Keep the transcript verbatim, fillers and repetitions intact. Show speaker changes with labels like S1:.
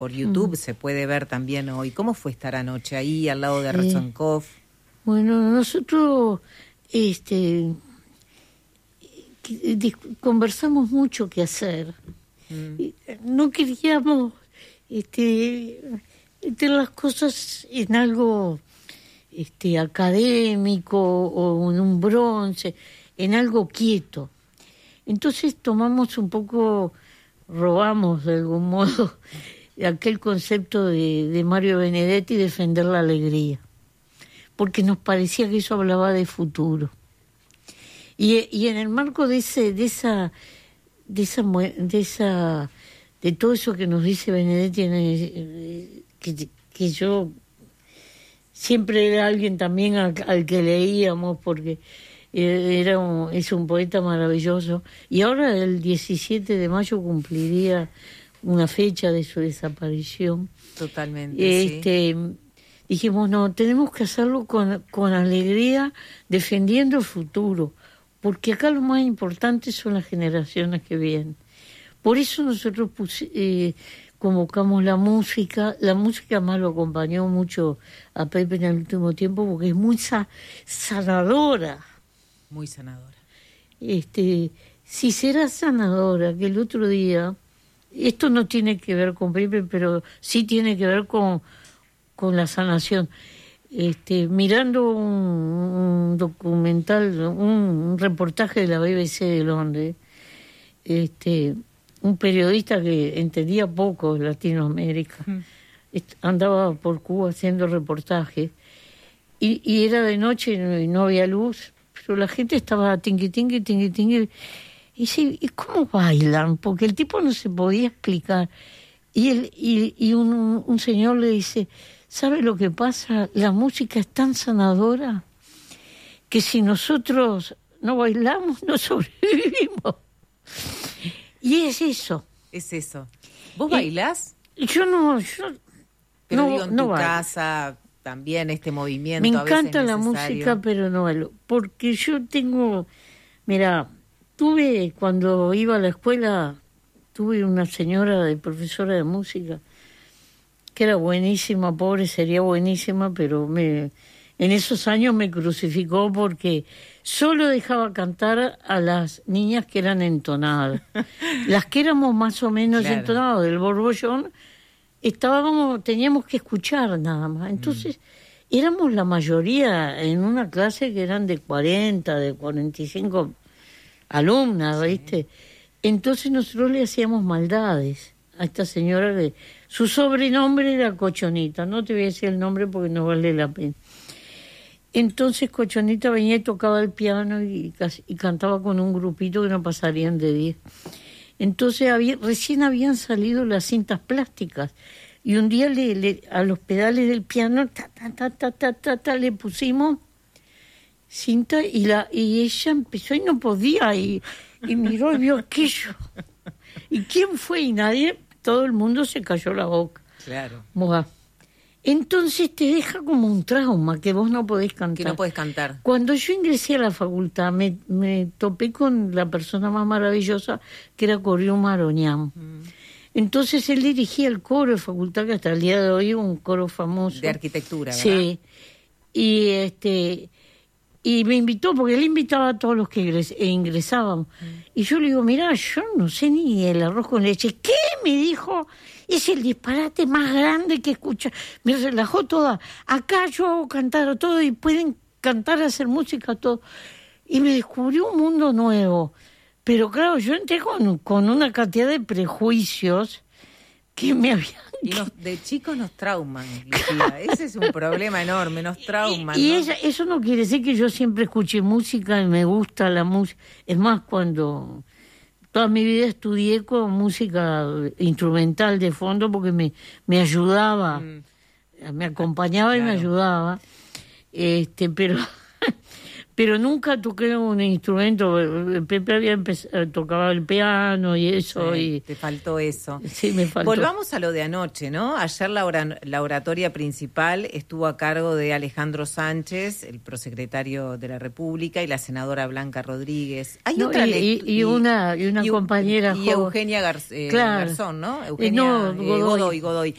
S1: por YouTube,
S2: Mm.
S1: se puede ver también hoy. ¿Cómo fue estar anoche ahí al lado de
S2: Eh,
S1: Rezonkov?
S2: Bueno, nosotros este, que- dis- conversamos mucho qué hacer.
S1: Mm.
S2: Y no queríamos este, meter las cosas en algo este, académico o en un bronce, en algo quieto. Entonces tomamos un poco, robamos de algún modo aquel concepto de, de Mario Benedetti, defender la alegría, porque nos parecía que eso hablaba de futuro. Y, y en el marco de ese, de esa, de esa, mue- de esa, de todo eso que nos dice Benedetti, en el- que, que yo siempre era alguien también al, al que leíamos, porque eh, era un, es un poeta maravilloso. Y ahora el diecisiete de mayo cumpliría una fecha de su desaparición.
S1: Totalmente,
S2: Este, dijimos, no, tenemos que hacerlo con, con alegría, defendiendo el futuro, porque acá lo más importante son las generaciones que vienen. Por eso nosotros pusi- eh, convocamos la música. La música más lo acompañó mucho a Pepe en el último tiempo, porque es muy sa- sanadora.
S1: sí. Muy sanadora.
S2: Este, si será sanadora, que el otro día, esto no tiene que ver con Pepe, pero sí tiene que ver con, con la sanación. Este, mirando un, un documental, un, un reportaje de la B B C de Londres, este, un periodista que entendía poco de Latinoamérica,
S1: Mm.
S2: est- andaba por Cuba haciendo reportajes, y, y era de noche y no, y no había luz, pero la gente estaba tingui, tingui, tingui, tingui. Y dice, ¿y cómo bailan? Porque el tipo no se podía explicar. Y, él, y, y un, un señor le dice, ¿sabe lo que pasa? La música es tan sanadora que si nosotros no bailamos, no sobrevivimos. Y es eso.
S1: Es eso. ¿Vos
S2: Y-
S1: bailás?
S2: Yo no, yo
S1: Pero
S2: no,
S1: digo, en
S2: no
S1: tu
S2: bailo.
S1: casa también este movimiento
S2: Me
S1: a veces
S2: encanta la
S1: necesario.
S2: música, pero no bailo. Porque yo tengo, mira, tuve, cuando iba a la escuela, tuve una señora de profesora de música, que era buenísima, pobre, sería buenísima, pero me, en esos años me crucificó porque solo dejaba cantar a las niñas que eran entonadas. Las que éramos más o menos
S1: Claro.
S2: entonados del borbollón, estábamos, teníamos que escuchar nada más. Entonces, éramos la mayoría en una clase que eran de cuarenta, de cuarenta y cinco alumnas, ¿viste? Entonces nosotros le hacíamos maldades a esta señora que su sobrenombre era Cochonita. No te voy a decir el nombre porque no vale la pena. Entonces Cochonita venía y tocaba el piano y, casi- y cantaba con un grupito que no pasarían de diez. Entonces había, recién habían salido las cintas plásticas y un día le, le- a los pedales del piano ta, ta, ta, ta, ta, ta, ta, le pusimos cinta y la y ella empezó y no podía y, y miró y vio aquello. ¿Y quién fue? Y nadie, todo el mundo se cayó la boca.
S1: Claro.
S2: Buah. Entonces te deja como un trauma que vos no podés
S1: Que
S2: cantar.
S1: no puedes cantar.
S2: Cuando yo ingresé a la facultad me, me topé con la persona más maravillosa que era Corio Maroñán.
S1: Mm.
S2: Entonces él dirigía el coro de facultad, que hasta el día de hoy es un coro famoso.
S1: De arquitectura, ¿verdad?
S2: Sí. Y este y me invitó, porque él invitaba a todos los que ingres- e ingresábamos. Y yo le digo, mirá, yo no sé ni el arroz con leche. ¿Qué? Me dijo, es el disparate más grande que escucha. Me relajó toda. Acá yo hago cantar a todo y pueden cantar, hacer música, todo. Y me descubrió un mundo nuevo. Pero claro, yo entré con, con una cantidad de prejuicios que me habían...
S1: Y nos, de chicos nos trauman, Lucía. Ese es un problema enorme, nos trauman.
S2: Y
S1: ¿no?
S2: ella- eso no quiere decir que yo siempre escuché música y me gusta la música. Es más, cuando toda mi vida estudié con música instrumental de fondo porque me, me ayudaba,
S1: Mm.
S2: me acompañaba y me
S1: Claro.
S2: ayudaba. Este, pero, pero nunca toqué un instrumento. Pepe había empezado, tocaba el piano y eso.
S1: Sí,
S2: y
S1: te faltó eso.
S2: Sí, me faltó.
S1: Volvamos a lo de anoche, ¿no? Ayer la, ora, la oratoria principal estuvo a cargo de Alejandro Sánchez, el prosecretario de la República, y la senadora Blanca Rodríguez. Hay
S2: no,
S1: otra
S2: y,
S1: lect-
S2: y, y una, y una
S1: y,
S2: compañera
S1: y
S2: joven.
S1: Eugenia Gar, eh,
S2: Claro.
S1: Garzón, ¿no? Eugenia
S2: no,
S1: eh,
S2: Godoy.
S1: Godoy, Godoy.